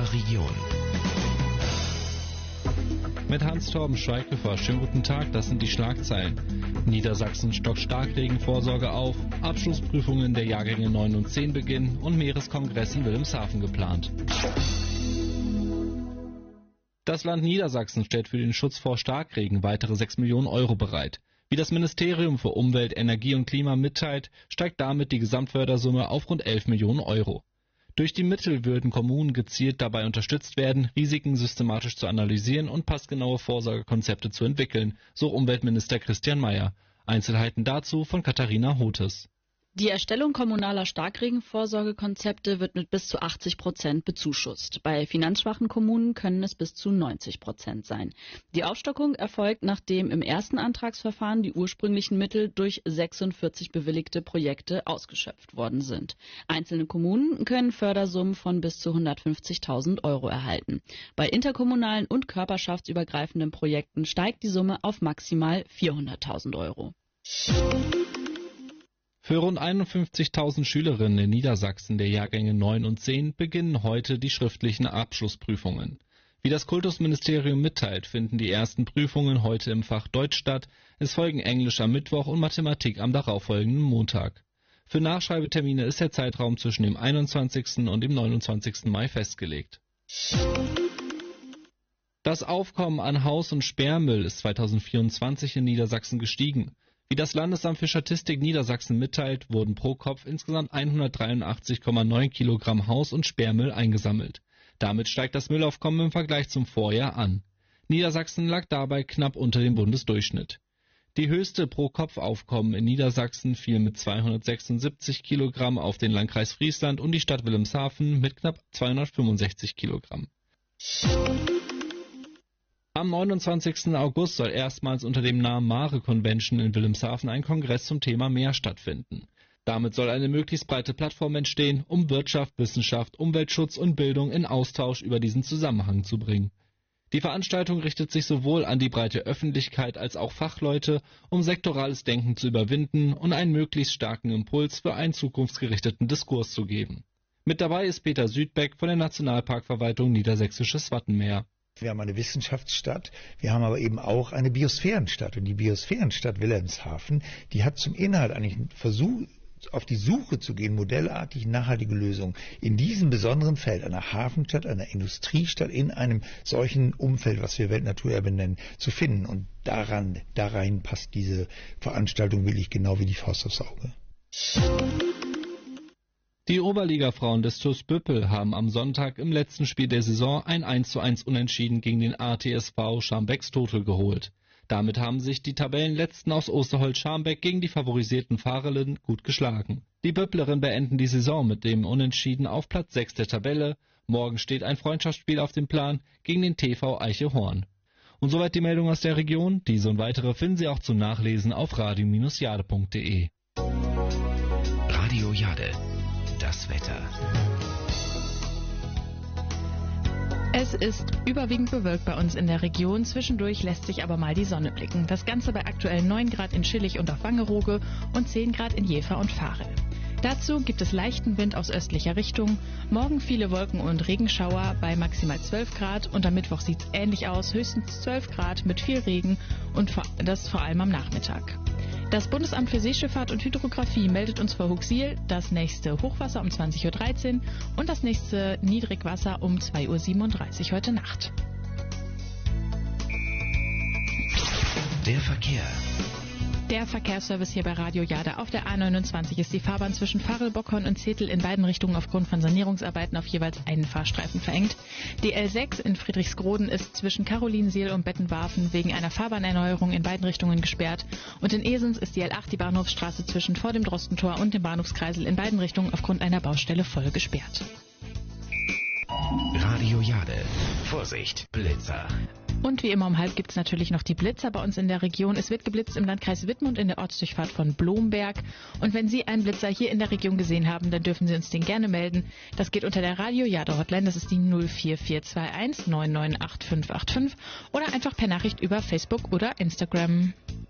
der Region. Mit Hans-Torben Schweighöfer. Schönen guten Tag, das sind die Schlagzeilen. Niedersachsen stockt Starkregenvorsorge auf, Abschlussprüfungen der Jahrgänge 9 und 10 beginnen und Meereskongress in Wilhelmshaven geplant. Das Land Niedersachsen stellt für den Schutz vor Starkregen weitere 6 Millionen Euro bereit. Wie das Ministerium für Umwelt, Energie und Klima mitteilt, steigt damit die Gesamtfördersumme auf rund 11 Millionen Euro. Durch die Mittel würden Kommunen gezielt dabei unterstützt werden, Risiken systematisch zu analysieren und passgenaue Vorsorgekonzepte zu entwickeln, so Umweltminister Christian Mayer. Einzelheiten dazu von Katharina Hotes. Die Erstellung kommunaler Starkregenvorsorgekonzepte wird mit bis zu 80% bezuschusst. Bei finanzschwachen Kommunen können es bis zu 90% sein. Die Aufstockung erfolgt, nachdem im ersten Antragsverfahren die ursprünglichen Mittel durch 46 bewilligte Projekte ausgeschöpft worden sind. Einzelne Kommunen können Fördersummen von bis zu 150.000 Euro erhalten. Bei interkommunalen und körperschaftsübergreifenden Projekten steigt die Summe auf maximal 400.000 Euro. Für rund 51.000 Schülerinnen in Niedersachsen der Jahrgänge 9 und 10 beginnen heute die schriftlichen Abschlussprüfungen. Wie das Kultusministerium mitteilt, finden die ersten Prüfungen heute im Fach Deutsch statt. Es folgen Englisch am Mittwoch und Mathematik am darauffolgenden Montag. Für Nachschreibetermine ist der Zeitraum zwischen dem 21. und dem 29. Mai festgelegt. Das Aufkommen an Haus- und Sperrmüll ist 2024 in Niedersachsen gestiegen. Wie das Landesamt für Statistik Niedersachsen mitteilt, wurden pro Kopf insgesamt 183,9 Kilogramm Haus- und Sperrmüll eingesammelt. Damit steigt das Müllaufkommen im Vergleich zum Vorjahr an. Niedersachsen lag dabei knapp unter dem Bundesdurchschnitt. Die höchste Pro-Kopf-Aufkommen in Niedersachsen fiel mit 276 Kilogramm auf den Landkreis Friesland und die Stadt Wilhelmshaven mit knapp 265 Kilogramm. Am 29. August soll erstmals unter dem Namen Mare Convention in Wilhelmshaven ein Kongress zum Thema Meer stattfinden. Damit soll eine möglichst breite Plattform entstehen, um Wirtschaft, Wissenschaft, Umweltschutz und Bildung in Austausch über diesen Zusammenhang zu bringen. Die Veranstaltung richtet sich sowohl an die breite Öffentlichkeit als auch Fachleute, um sektorales Denken zu überwinden und einen möglichst starken Impuls für einen zukunftsgerichteten Diskurs zu geben. Mit dabei ist Peter Südbeck von der Nationalparkverwaltung Niedersächsisches Wattenmeer. Wir haben eine Wissenschaftsstadt, wir haben aber eben auch eine Biosphärenstadt. Und die Biosphärenstadt Wilhelmshaven, die hat zum Inhalt eigentlich einen Versuch, auf die Suche zu gehen, modellartig nachhaltige Lösungen in diesem besonderen Feld, einer Hafenstadt, einer Industriestadt, in einem solchen Umfeld, was wir Weltnaturerbe nennen, zu finden. Und darein passt diese Veranstaltung wirklich genau wie die Faust aufs Auge. Die Oberligafrauen des TuS Büppel haben am Sonntag im letzten Spiel der Saison ein 1:1 Unentschieden gegen den ATSV Scharmbecks-Totel geholt. Damit haben sich die Tabellenletzten aus Osterholz-Scharmbeck gegen die favorisierten Fahrerinnen gut geschlagen. Die Büpplerinnen beenden die Saison mit dem Unentschieden auf Platz 6 der Tabelle. Morgen steht ein Freundschaftsspiel auf dem Plan gegen den TV Eiche-Horn. Und soweit die Meldung aus der Region. Diese und weitere finden Sie auch zum Nachlesen auf radio-jade.de. Radio Jade. Das Wetter. Es ist überwiegend bewölkt bei uns in der Region. Zwischendurch lässt sich aber mal die Sonne blicken. Das Ganze bei aktuell 9 Grad in Schillig und auf Wangerooge und 10 Grad in Jever und Varel. Dazu gibt es leichten Wind aus östlicher Richtung. Morgen viele Wolken und Regenschauer bei maximal 12 Grad. Und am Mittwoch sieht es ähnlich aus, höchstens 12 Grad mit viel Regen und das vor allem am Nachmittag. Das Bundesamt für Seeschifffahrt und Hydrographie meldet uns vor Huxil das nächste Hochwasser um 20.13 Uhr und das nächste Niedrigwasser um 2.37 Uhr heute Nacht. Der Verkehr. Der Verkehrsservice hier bei Radio Jade. Auf der A29 ist die Fahrbahn zwischen Varel, Bockhorn und Zetel in beiden Richtungen aufgrund von Sanierungsarbeiten auf jeweils einen Fahrstreifen verengt. Die L6 in Friedrichsgroden ist zwischen Carolinensiel und Bettenwarfen wegen einer Fahrbahnerneuerung in beiden Richtungen gesperrt. Und in Esens ist die L8, die Bahnhofsstraße zwischen vor dem Drostentor und dem Bahnhofskreisel in beiden Richtungen aufgrund einer Baustelle voll gesperrt. Radio Jade. Vorsicht, Blitzer. Und wie immer um halb gibt es natürlich noch die Blitzer bei uns in der Region. Es wird geblitzt im Landkreis Wittmund in der Ortsdurchfahrt von Blomberg. Und wenn Sie einen Blitzer hier in der Region gesehen haben, dann dürfen Sie uns den gerne melden. Das geht unter der Radio Jade Hotline, das ist die 04421 998 585 oder einfach per Nachricht über Facebook oder Instagram.